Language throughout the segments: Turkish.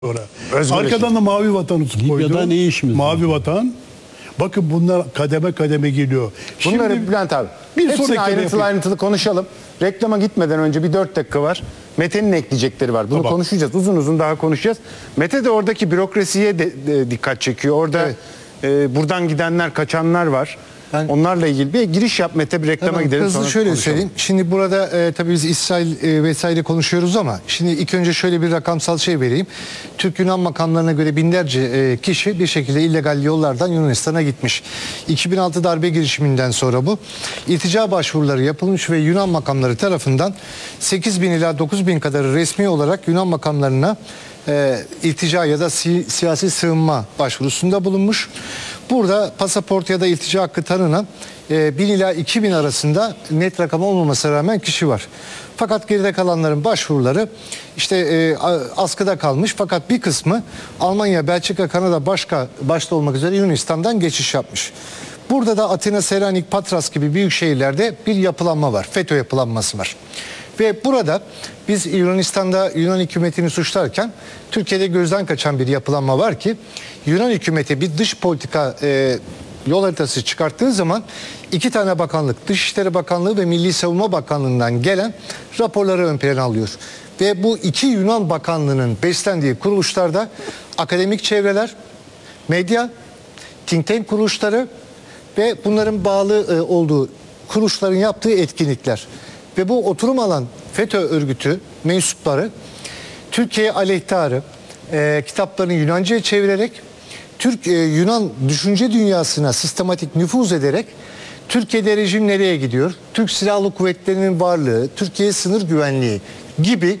sonra. Özgür Arkadan da Mavi Vatan'ı koydu. Libya'da ne işimiz var? Mavi Vatan. Bakın bunlar kademe kademe geliyor. Bunları Şimdi Bülent abi, bir hepsini sonraki ayrıntılı ayrıntılı konuşalım. Reklama gitmeden önce bir 4 dakika var. Mete'nin ekleyecekleri var. Bunu Tamam. konuşacağız. Uzun uzun daha konuşacağız. Mete de oradaki bürokrasiye de dikkat çekiyor. Orada buradan gidenler, kaçanlar var. Onlarla ilgili bir giriş yap Mete, bir reklama Tamam, gidelim. hızlı sonra şöyle konuşalım. söyleyeyim. Şimdi burada tabii biz İsrail vesaire konuşuyoruz ama şimdi ilk önce şöyle bir rakamsal şey vereyim. Türk-Yunan makamlarına göre binlerce kişi bir şekilde illegal yollardan Yunanistan'a gitmiş. 2006 darbe girişiminden sonra bu iltica başvuruları yapılmış ve Yunan makamları tarafından 8.000 ila 9.000 kadarı resmi olarak Yunan makamlarına iltica ya da siyasi sığınma başvurusunda bulunmuş. Burada pasaport ya da iltica hakkı tanınan 1000 ila 2000 arasında net rakam olmamasına rağmen kişi var. Fakat geride kalanların başvuruları işte askıda kalmış, fakat bir kısmı Almanya, Belçika, Kanada başta olmak üzere Yunanistan'dan geçiş yapmış. Burada da Atina, Selanik, Patras gibi büyük şehirlerde bir yapılanma var. FETÖ yapılanması var. Ve burada biz Yunanistan'da Yunan hükümetini suçlarken Türkiye'de gözden kaçan bir yapılanma var ki Yunan hükümeti bir dış politika yol haritası çıkarttığı zaman iki tane bakanlık, Dışişleri Bakanlığı ve Milli Savunma Bakanlığı'ndan gelen raporları ön plana alıyor. Ve bu iki Yunan bakanlığının beslendiği kuruluşlarda akademik çevreler, medya, think tank kuruluşları ve bunların bağlı olduğu kuruluşların yaptığı etkinlikler. Ve bu oturum alan FETÖ örgütü mensupları Türkiye aleyhtarı kitaplarını Yunanca'ya çevirerek Yunan düşünce dünyasına sistematik nüfuz ederek Türkiye'de rejim nereye gidiyor, Türk Silahlı Kuvvetleri'nin varlığı, Türkiye sınır güvenliği gibi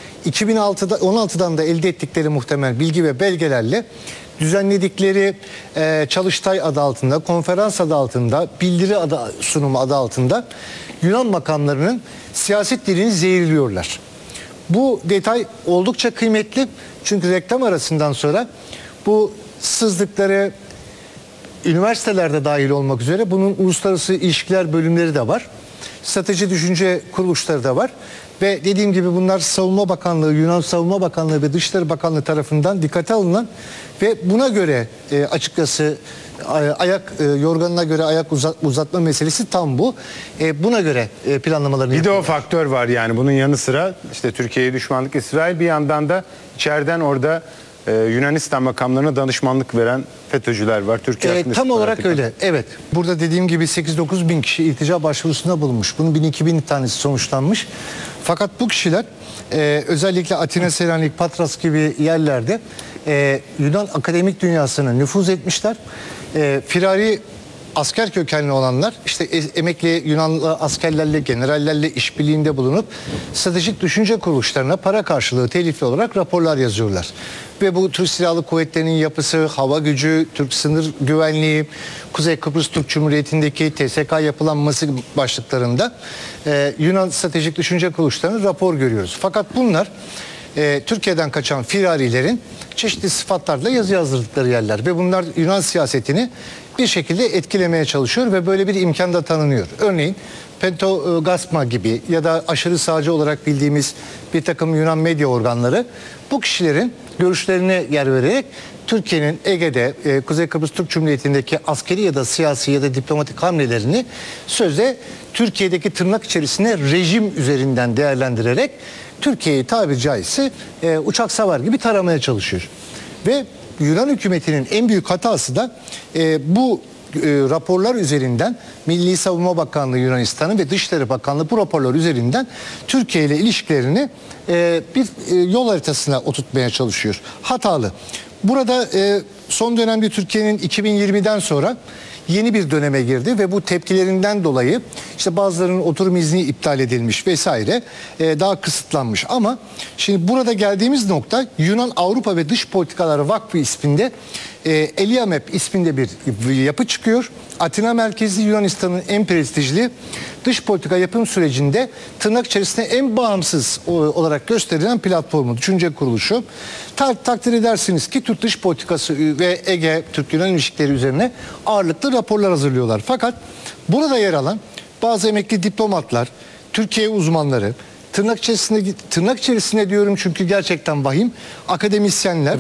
2016'dan da elde ettikleri muhtemel bilgi ve belgelerle düzenledikleri Çalıştay adı altında, konferans adı altında, bildiri sunumu adı altında Yunan makamlarının siyaset dilini zehirliyorlar. Bu detay oldukça kıymetli çünkü reklam arasından sonra bu sızdıkları üniversitelerde dahil olmak üzere bunun uluslararası ilişkiler bölümleri de var. Strateji düşünce kuruluşları da var. Ve dediğim gibi bunlar Savunma Bakanlığı, Yunan Savunma Bakanlığı ve Dışişleri Bakanlığı tarafından dikkate alınan ve buna göre açıkçası yorganına göre ayak uzatma meselesi tam bu. Buna göre planlamalarını Bir de o yapıyorlar. faktör var yani bunun yanı sıra işte Türkiye'ye düşmanlık İsrail, bir yandan da içeriden orada Yunanistan makamlarına danışmanlık veren FETÖ'cüler var. Türkiye hakkında Tam olarak istihbarat öyle. Evet. Burada dediğim gibi 8-9 bin kişi iltica başvurusunda bulunmuş. Bunun 1000-2000 tanesi sonuçlanmış. Fakat bu kişiler özellikle Atina, Selanik, Patras gibi yerlerde Yunan akademik dünyasına nüfuz etmişler. Firari asker kökenli olanlar işte emekli Yunanlı askerlerle, generallerle işbirliğinde bulunup stratejik düşünce kuruluşlarına para karşılığı telifli olarak raporlar yazıyorlar. Ve bu Türk Silahlı Kuvvetleri'nin yapısı, hava gücü, Türk sınır güvenliği, Kuzey Kıbrıs Türk Cumhuriyeti'ndeki TSK yapılanması başlıklarında Yunan stratejik düşünce kuruluşlarına rapor görüyoruz. Fakat bunlar Türkiye'den kaçan firarilerin çeşitli sıfatlarla yazı yazdırdıkları yerler ve bunlar Yunan siyasetini bir şekilde etkilemeye çalışıyor ve böyle bir imkan da tanınıyor. Örneğin Pentogasma gibi ya da aşırı sağcı olarak bildiğimiz bir takım Yunan medya organları bu kişilerin görüşlerine yer vererek Türkiye'nin Ege'de, Kuzey Kıbrıs Türk Cumhuriyeti'ndeki askeri ya da siyasi ya da diplomatik hamlelerini sözde Türkiye'deki tırnak içerisinde rejim üzerinden değerlendirerek Türkiye'yi tabiri caizse uçak savar gibi taramaya çalışıyor. Ve Yunan hükümetinin en büyük hatası da bu raporlar üzerinden Milli Savunma Bakanlığı Yunanistan'ın ve Dışişleri Bakanlığı bu raporlar üzerinden Türkiye ile ilişkilerini bir yol haritasına oturtmaya çalışıyor. Hatalı. Burada son dönemde Türkiye'nin 2020'den sonra yeni bir döneme girdi ve bu tepkilerinden dolayı işte bazılarının oturum izni iptal edilmiş vesaire daha kısıtlanmış. Ama şimdi burada geldiğimiz nokta Yunan Avrupa ve Dış Politikaları Vakfı isminde Eliamep isminde bir yapı çıkıyor. Atina merkezli Yunanistan'ın en prestijli dış politika yapım sürecinde tırnak içerisinde en bağımsız olarak gösterilen platformu, düşünce kuruluşu. Takdir edersiniz ki Türk dış politikası ve Ege, Türk-Yunan ilişkileri üzerine ağırlıklı raporlar hazırlıyorlar. Fakat burada yer alan bazı emekli diplomatlar, Türkiye uzmanları, tırnak içerisinde diyorum çünkü gerçekten vahim akademisyenler